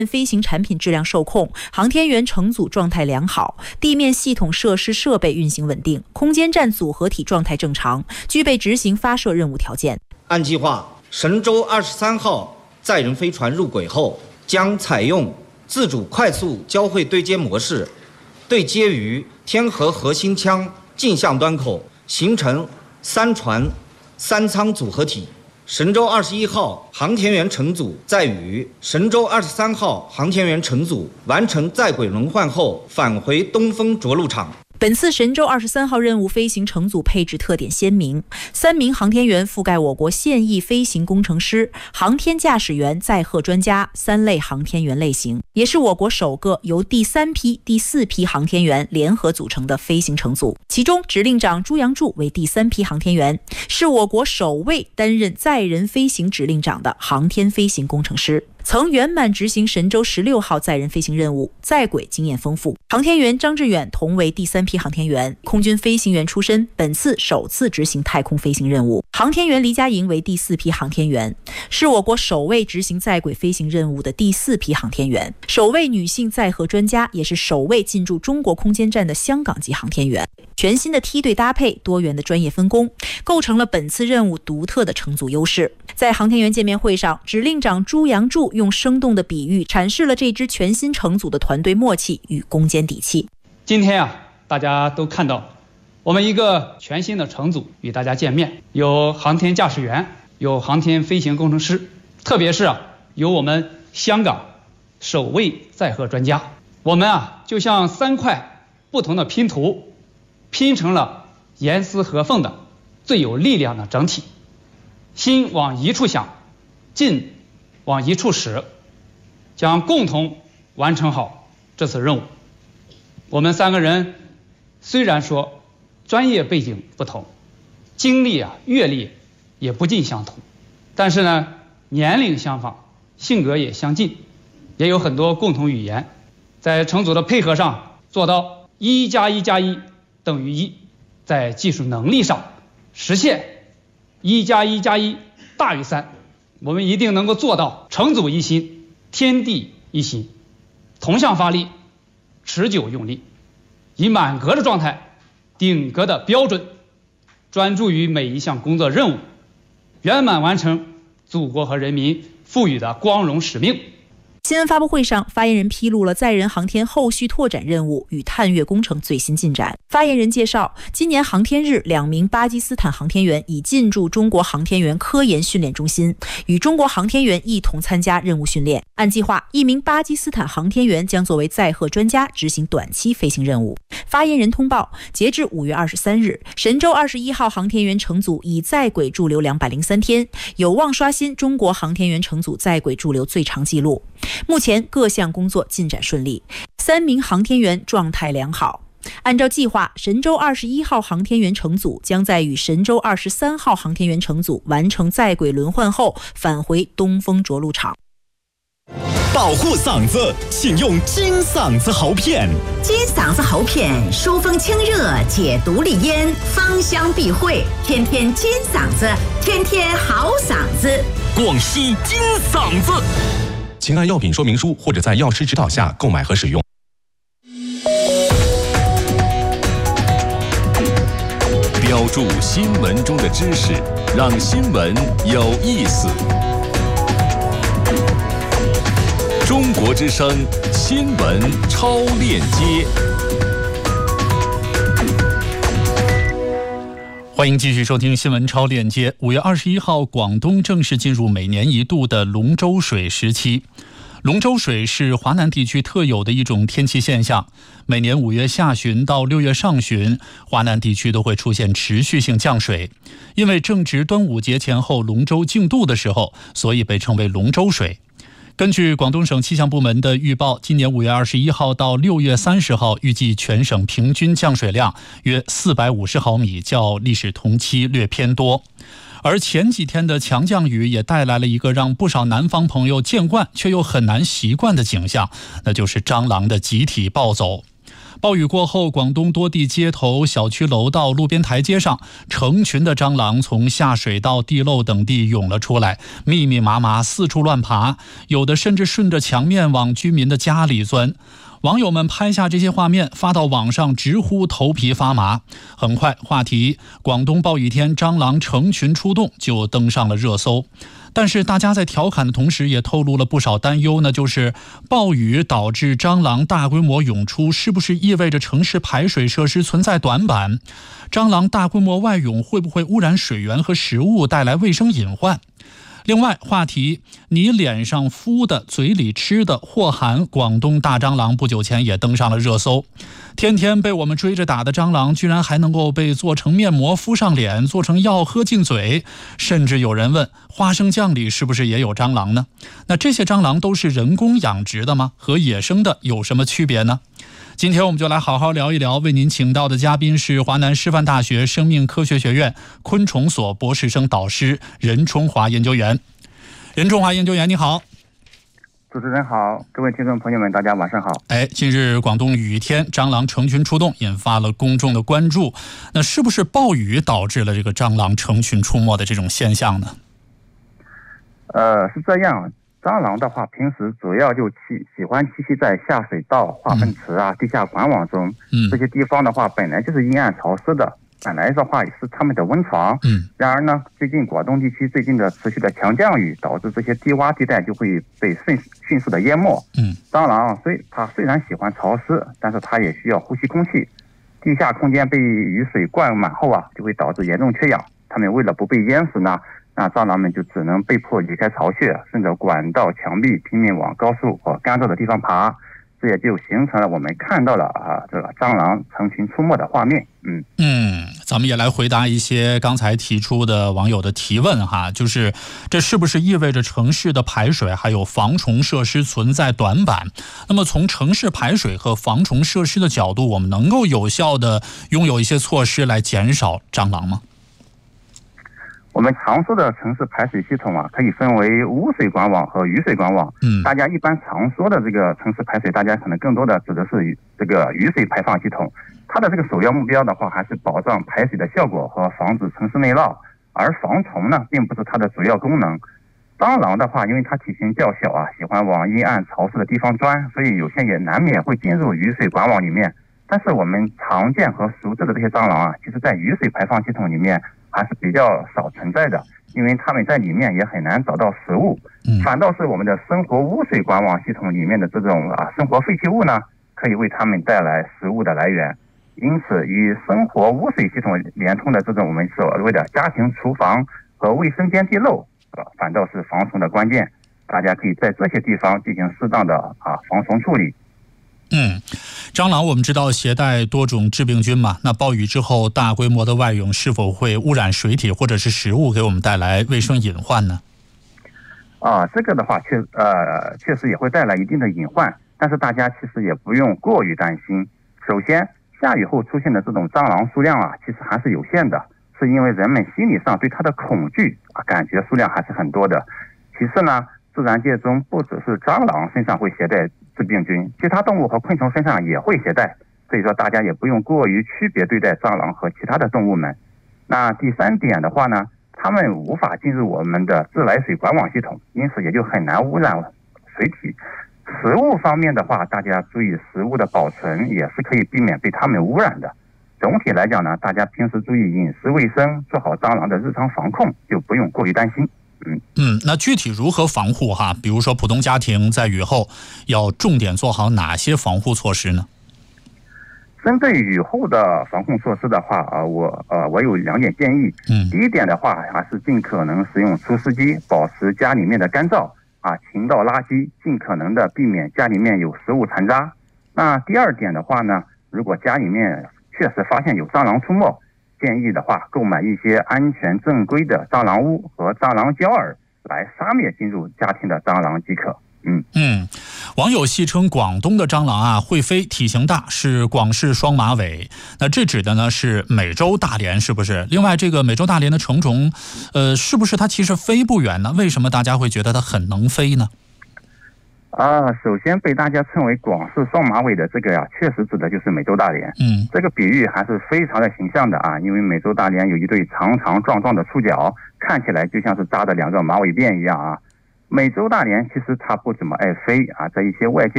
飞行产品质量受控，航天员乘组状态良好，地面系统设施设备运行稳定，空间站组合体状态正常，具备执行发射任务条件。 按计划，神舟23号载人飞船入轨后，将采用自主快速交会对接模式，对接于天河核心腔径向端口，形成3船3舱组合体。神舟21号航天员乘组在与神舟23号航天员乘组完成在轨轮换后，返回东风着陆场。 本次神舟23号任务飞行乘组配置特点鲜明，3名航天员覆盖我国现役飞行工程师、航天驾驶员、载荷专家3类航天员类型，也是我国首个由第3批、第4批航天员联合组成的飞行乘组。其中，指令长朱杨柱为第3批航天员，是我国首位担任载人飞行指令长的航天飞行工程师，曾圆满执行神舟16号载人飞行任务，在轨经验丰富。航天员张志远同为第3批航天员，空军飞行员出身，本次首次执行太空飞行任务。航天员黎佳莹为第4批航天员，是我国首位执行在轨飞行任务的第4批航天员，首位女性载荷专家，也是首位进驻中国空间站的香港籍航天员。全新的梯队搭配，多元的专业分工，构成了本次任务独特的乘组优势。在航天员见面会上，指令长朱杨柱用生动的比喻阐释了这支全新乘组的团队默契与攻坚底气。 今天大家都看到我们一个全新的乘组与大家见面，有航天驾驶员，有航天飞行工程师，特别是有我们香港首位载荷专家。我们就像3块不同的拼图，拼成了严丝合缝的最有力量的整体。心往一处想，劲往一处使，将共同完成好这次任务。我们3个人虽然说专业背景不同，经历阅历也不尽相同，但是呢，年龄相仿，性格也相近，也有很多共同语言。在乘组的配合上做到1+1+1等于1，在技术能力上实现1+1+1大于3。我们一定能够做到乘组一心，天地一心，同向发力，持久用力，以满格的状态，顶格的标准，专注于每一项工作任务，圆满完成祖国和人民赋予的光荣使命。 新闻发布会上，发言人披露了载人航天后续拓展任务与探月工程最新进展。发言人介绍，今年航天日，2名巴基斯坦航天员已进驻中国航天员科研训练中心，与中国航天员一同参加任务训练。按计划，1名巴基斯坦航天员将作为载荷专家执行短期飞行任务。发言人通报，截至5月23日，神舟21号航天员乘组已在轨驻留203天，有望刷新中国航天员乘组在轨驻留最长纪录。目前各项工作进展顺利，3名航天员状态良好。按照计划，神舟21号航天员乘组将在与神舟23号航天员乘组完成在轨轮换后，返回东风着陆场。 保护嗓子，请用金嗓子喉片。 金嗓子喉片疏风清热，解毒利咽，芳香避秽，天天金嗓子，天天好嗓子。 广西金嗓子。请按药品说明书或者在药师指导下购买和使用。标注新闻中的知识，让新闻有意思。中国之声新闻超链接。 欢迎继续收听新闻超链接。5月21号，广东正式进入每年一度的龙舟水时期。龙舟水是华南地区特有的一种天气现象，每年5月下旬到6月上旬，华南地区都会出现持续性降水。因为正值端午节前后龙舟竞渡的时候，所以被称为龙舟水。根据广东省气象部门的预报，今年5月21号到6月30号，预计全省平均降水量约450毫米，较历史同期略偏多。而前几天的强降雨也带来了一个让不少南方朋友见惯却又很难习惯的景象，那就是蟑螂的集体暴走。 暴雨过后，广东多地街头、小区楼道、路边台阶上，成群的蟑螂从下水道、地漏等地涌了出来，密密麻麻四处乱爬，有的甚至顺着墙面往居民的家里钻。网友们拍下这些画面发到网上，直呼头皮发麻。很快，话题广东暴雨天蟑螂成群出动就登上了热搜。但是大家在调侃的同时也透露了不少担忧，那就是暴雨导致蟑螂大规模涌出，是不是意味着城市排水设施存在短板？蟑螂大规模外涌会不会污染水源和食物，带来卫生隐患？另外，话题你脸上敷的、嘴里吃的或含广东大蟑螂不久前也登上了热搜。天天被我们追着打的蟑螂，居然还能够被做成面膜敷上脸，做成药喝进嘴，甚至有人问花生酱里是不是也有蟑螂呢？那这些蟑螂都是人工养殖的吗？和野生的有什么区别呢？今天我们就来好好聊一聊，为您请到的嘉宾是华南师范大学生命科学学院昆虫所博士生导师任冲华研究员。任冲华研究员，你好。 主持人好，各位听众朋友们，大家晚上好。 近日广东雨天，蟑螂成群出动，引发了公众的关注。那是不是暴雨导致了这个蟑螂成群出没的这种现象呢？ 是这样。蟑螂的话，平时主要就喜欢栖息在下水道、化粪池啊、地下管网中。这些地方的话，本来就是阴暗潮湿的，本来的话也是它们的温床。然而呢，最近广东地区最近的持续的强降雨，导致这些低洼地带就会被迅速的淹没。蟑螂它虽然喜欢潮湿，但是它也需要呼吸空气。地下空间被雨水灌满后啊，就会导致严重缺氧。它们为了不被淹死呢，那蟑螂们就只能被迫离开巢穴，顺着管道、墙壁拼命往高处和干燥的地方爬，这也就形成了我们看到了这个蟑螂成群出没的画面。 咱们也来回答一些刚才提出的网友的提问哈，就是这是不是意味着城市的排水还有防虫设施存在短板？那么从城市排水和防虫设施的角度，我们能够有效的拥有一些措施来减少蟑螂吗？ 我们常说的城市排水系统啊，可以分为污水管网和雨水管网。大家一般常说的这个城市排水，大家可能更多的指的是这个雨水排放系统。它的这个首要目标的话，还是保障排水的效果和防止城市内涝，而防虫呢，并不是它的主要功能。蟑螂的话，因为它体型较小啊，喜欢往阴暗潮湿的地方钻，所以有些也难免会进入雨水管网里面。但是我们常见和熟知的这些蟑螂啊，其实在雨水排放系统里面还是比较少存在的，因为它们在里面也很难找到食物。反倒是我们的生活污水管网系统里面的这种生活废弃物呢，可以为它们带来食物的来源。因此，与生活污水系统连通的这种我们所谓的家庭厨房和卫生间地漏，反倒是防虫的关键。大家可以在这些地方进行适当的防虫处理。 蟑螂我们知道携带多种致病菌嘛，那暴雨之后大规模的外涌是否会污染水体或者是食物，给我们带来卫生隐患呢？ 这个的话确实也会带来一定的隐患，但是大家其实也不用过于担心。首先，下雨后出现的这种蟑螂数量其实还是有限的，是因为人们心理上对它的恐惧感觉数量还是很多的。其次呢，自然界中不只是蟑螂身上会携带致病菌，其他动物和昆虫身上也会携带，所以说大家也不用过于区别对待蟑螂和其他的动物们。那第三点的话呢，它们无法进入我们的自来水管网系统，因此也就很难污染水体。食物方面的话，大家注意食物的保存，也是可以避免被它们污染的。总体来讲呢，大家平时注意饮食卫生，做好蟑螂的日常防控，就不用过于担心。 那具体如何防护哈？比如说普通家庭在雨后要重点做好哪些防护措施呢？ 针对雨后的防控措施的话我有2点建议。第一点的话，还是尽可能使用除湿机，保持家里面的干燥勤倒垃圾，尽可能的避免家里面有食物残渣。那第二点的话呢，如果家里面确实发现有蟑螂出没，建议的话购买一些安全正规的蟑螂屋和蟑螂胶饵来杀灭进入家庭的蟑螂即可。 网友戏称广东的蟑螂会飞，体型大，是广式双马尾。那这指的呢是美洲大蠊，是不是？另外，这个美洲大蠊的成虫，是不是它其实飞不远呢？为什么大家会觉得它很能飞呢？ 首先被大家称为广式双马尾的这个确实指的就是美洲大蠊。这个比喻还是非常的形象的啊，因为美洲大蠊有一对长长壮壮的触角，看起来就像是扎的2个马尾辫一样啊。美洲大蠊其实它不怎么爱飞啊，在一些外界